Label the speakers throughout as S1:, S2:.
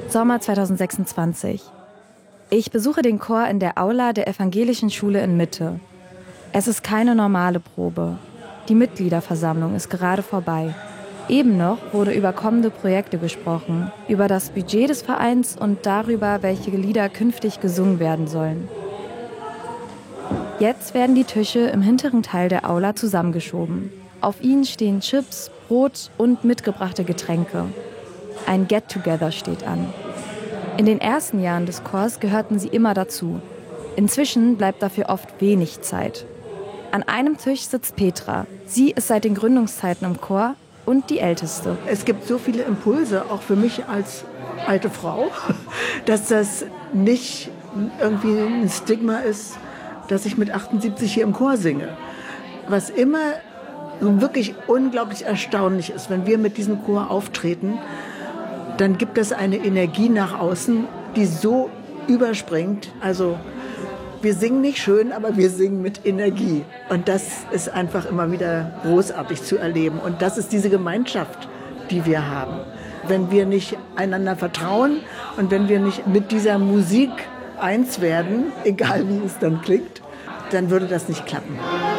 S1: Sommer 2026. Ich besuche den Chor in der Aula der Evangelischen Schule in Mitte. Es ist keine normale Probe. Die Mitgliederversammlung ist gerade vorbei. Eben noch wurde über kommende Projekte gesprochen, über das Budget des Vereins und darüber, welche Lieder künftig gesungen werden sollen. Jetzt werden die Tische im hinteren Teil der Aula zusammengeschoben. Auf ihnen stehen Chips, Brot und mitgebrachte Getränke. Ein Get-Together steht an. In den ersten Jahren des Chors gehörten sie immer dazu. Inzwischen bleibt dafür oft wenig Zeit. An einem Tisch sitzt Petra. Sie ist seit den Gründungszeiten im Chor und die Älteste.
S2: Es gibt so viele Impulse, auch für mich als alte Frau, dass das nicht irgendwie ein Stigma ist, dass ich mit 78 hier im Chor singe. Was immer wirklich unglaublich erstaunlich ist, wenn wir mit diesem Chor auftreten, dann gibt es eine Energie nach außen, die so überspringt. Also wir singen nicht schön, aber wir singen mit Energie. Und das ist einfach immer wieder großartig zu erleben. Und das ist diese Gemeinschaft, die wir haben. Wenn wir nicht einander vertrauen und wenn wir nicht mit dieser Musik eins werden, egal wie es dann klingt, dann würde das nicht klappen.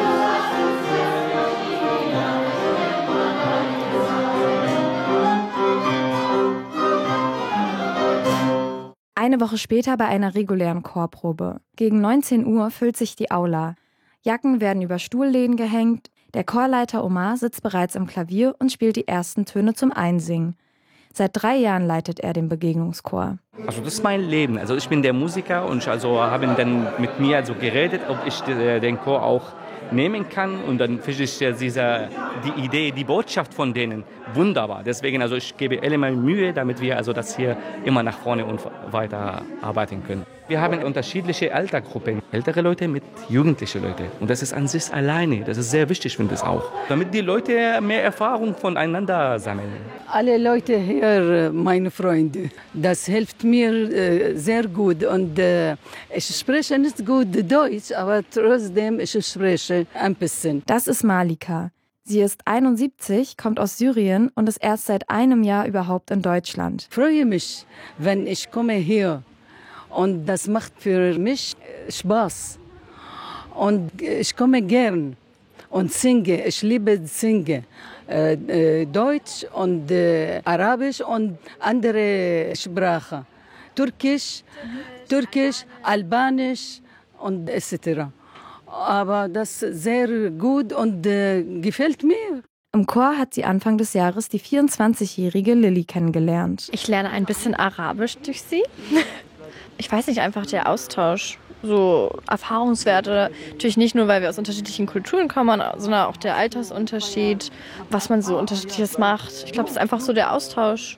S1: Eine Woche später bei einer regulären Chorprobe. Gegen 19 Uhr füllt sich die Aula. Jacken werden über Stuhllehnen gehängt. Der Chorleiter Omar sitzt bereits am Klavier und spielt die ersten Töne zum Einsingen. Seit 3 Jahren leitet er den Begegnungschor.
S3: Also das ist mein Leben. Also ich bin der Musiker und haben dann mit mir geredet, ob ich den Chor auch nehmen kann. Und dann finde ich die Idee, die Botschaft von denen wunderbar. Deswegen, ich gebe alle meine Mühe, damit wir das hier immer nach vorne und weiter arbeiten können. Wir haben unterschiedliche Altersgruppen. Ältere Leute mit jugendlichen Leuten. Und das ist an sich alleine. Das ist sehr wichtig, finde ich auch. Damit die Leute mehr Erfahrung voneinander sammeln.
S4: Alle Leute hier, meine Freunde, das hilft mir sehr gut. Und ich spreche nicht gut Deutsch, aber trotzdem, ich spreche ein bisschen.
S1: Das ist Malika. Sie ist 71, kommt aus Syrien und ist erst seit einem Jahr überhaupt in Deutschland.
S4: Ich freue mich, wenn ich komme hier. Und das macht für mich Spaß. Und ich komme gern und singe. Ich liebe singen. Deutsch und Arabisch und andere Sprachen. Türkisch, Albanisch und etc. Aber das ist sehr gut und gefällt mir.
S1: Im Chor hat sie Anfang des Jahres die 24-jährige Lilly kennengelernt.
S5: Ich lerne ein bisschen Arabisch durch sie. Ich weiß nicht, einfach der Austausch, so Erfahrungswerte. Natürlich nicht nur, weil wir aus unterschiedlichen Kulturen kommen, sondern auch der Altersunterschied, was man so Unterschiedliches macht. Ich glaube, es ist einfach so der Austausch.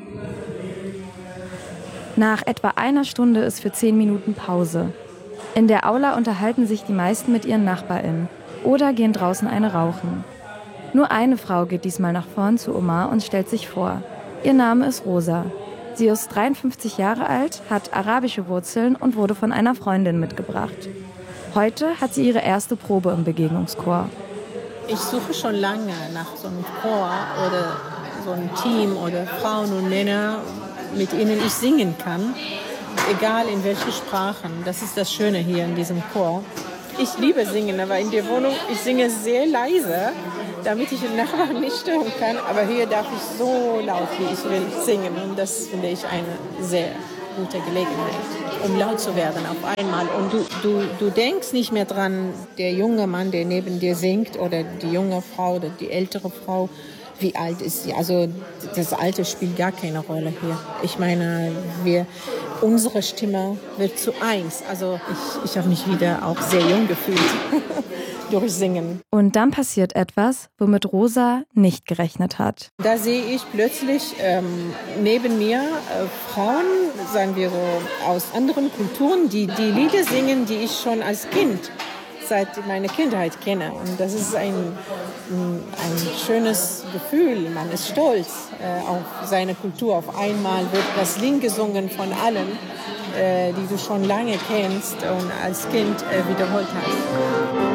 S1: Nach etwa einer Stunde ist für 10 Minuten Pause. In der Aula unterhalten sich die meisten mit ihren NachbarInnen oder gehen draußen eine rauchen. Nur eine Frau geht diesmal nach vorn zu Omar und stellt sich vor. Ihr Name ist Rosa. Sie ist 53 Jahre alt, hat arabische Wurzeln und wurde von einer Freundin mitgebracht. Heute hat sie ihre erste Probe im Begegnungschor.
S6: Ich suche schon lange nach so einem Chor oder so einem Team oder Frauen und Männer, mit ihnen ich singen kann. Egal in welche Sprachen. Das ist das Schöne hier in diesem Chor. Ich liebe Singen, aber in der Wohnung, ich singe sehr leise, damit ich den Nachbarn nicht stören kann. Aber hier darf ich so laut, wie ich will, singen. Und das finde ich eine sehr gute Gelegenheit, um laut zu werden auf einmal. Und du denkst nicht mehr dran, der junge Mann, der neben dir singt, oder die junge Frau oder die ältere Frau, wie alt ist sie? Also das Alter spielt gar keine Rolle hier. Ich meine, unsere Stimme wird zu eins. Also ich habe mich wieder auch sehr jung gefühlt durch Singen.
S1: Und dann passiert etwas, womit Rosa nicht gerechnet hat.
S6: Da sehe ich plötzlich neben mir Frauen, sagen wir so, aus anderen Kulturen, die Lieder singen, die ich schon als Kind seit meiner Kindheit kenne. Und das ist ein schönes Gefühl. Man ist stolz auf seine Kultur. Auf einmal wird das Lied gesungen von allen, die du schon lange kennst und als Kind wiederholt hast.